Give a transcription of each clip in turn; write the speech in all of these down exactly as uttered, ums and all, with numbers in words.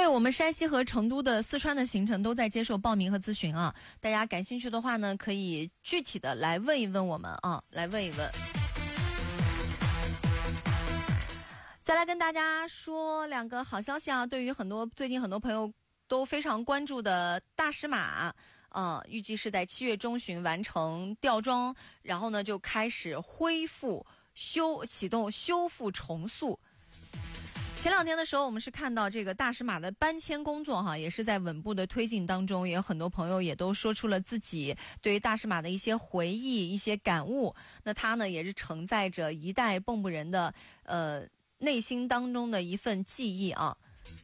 为我们山西和成都的四川的行程都在接受报名和咨询啊，大家感兴趣的话呢，可以具体的来问一问我们啊，来问一问。再来跟大家说两个好消息啊，对于很多最近很多朋友都非常关注的大石马，呃，预计是在七月中旬完成吊装，然后呢就开始恢复修启动修复重塑。前两天的时候，我们是看到这个大石马的搬迁工作哈，也是在稳步的推进当中，也有很多朋友也都说出了自己对于大石马的一些回忆、一些感悟。那它呢，也是承载着一代蚌埠人的呃内心当中的一份记忆啊。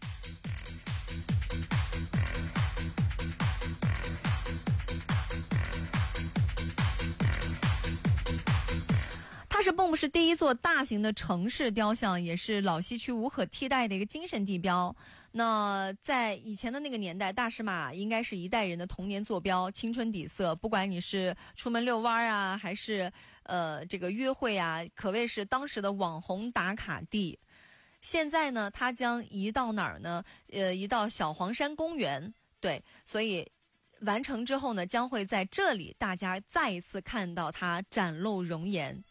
它是蚌埠市第一座大型的城市雕像，也是老西区无可替代的一个精神地标。那在以前的那个年代，大石马应该是一代人的童年坐标、青春底色。不管你是出门遛弯啊，还是呃这个约会啊，可谓是当时的网红打卡地。现在呢，它将移到哪儿呢？呃，移到小黄山公园。对，所以完成之后呢，将会在这里大家再一次看到它展露容颜。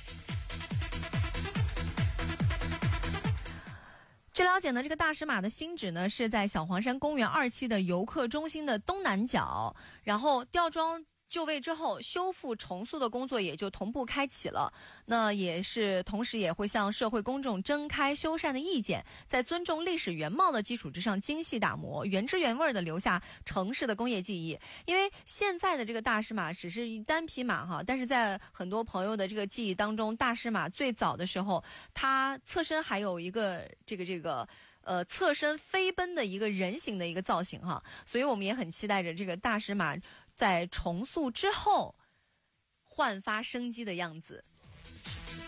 据了解呢，这个大石马的新址呢是在小黄山公园二期的游客中心的东南角，然后吊装就位之后，修复重塑的工作也就同步开启了。那也是同时也会向社会公众征开修缮的意见，在尊重历史原貌的基础之上精细打磨，原汁原味的留下城市的工业记忆。因为现在的这个大石马只是一单匹马哈，但是在很多朋友的这个记忆当中，大石马最早的时候，它侧身还有一个这个这个。呃，侧身飞奔的一个人形的一个造型哈，所以我们也很期待着这个大石马在重塑之后焕发生机的样子。